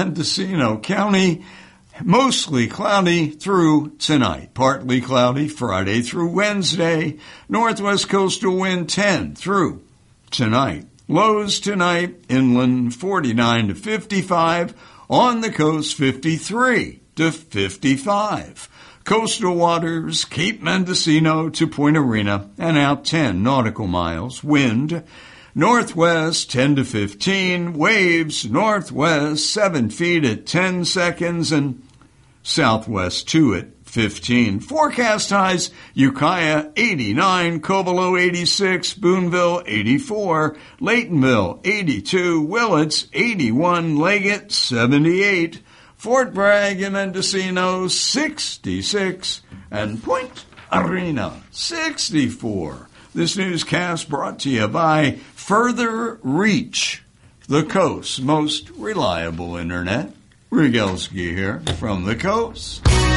Mendocino County, mostly cloudy through tonight. Partly cloudy Friday through Wednesday. Northwest coastal wind 10 through tonight. Lows tonight, inland 49 to 55. On the coast, 53 to 55. Coastal waters, Cape Mendocino to Point Arena, and out 10 nautical miles. Wind, northwest 10 to 15. Waves, northwest 7 feet at 10 seconds, and southwest 2 at 15. Forecast highs, Ukiah 89, Cobolo 86, Boonville 84, Laytonville 82, Willits 81, Leggett 78, Fort Bragg and Mendocino 66, and Point Arena 64. This newscast brought to you by Further Reach, the coast's most reliable internet. Rygelski here from the coast.